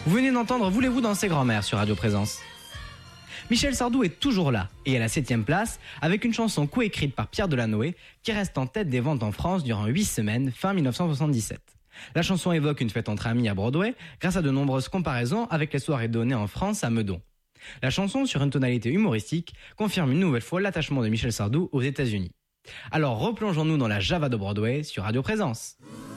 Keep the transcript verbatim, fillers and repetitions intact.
Vous venez d'entendre Voulez-vous danser grand-mère sur Radio Présence. Michel Sardou est toujours là et à la septième place avec une chanson coécrite par Pierre Delanoë qui reste en tête des ventes en France durant huit semaines fin dix-neuf cent soixante-dix-sept. La chanson évoque une fête entre amis à Broadway grâce à de nombreuses comparaisons avec les soirées données en France à Meudon. La chanson, sur une tonalité humoristique, confirme une nouvelle fois l'attachement de Michel Sardou aux États-Unis. Alors replongeons-nous dans la Java de Broadway sur Radio Présence.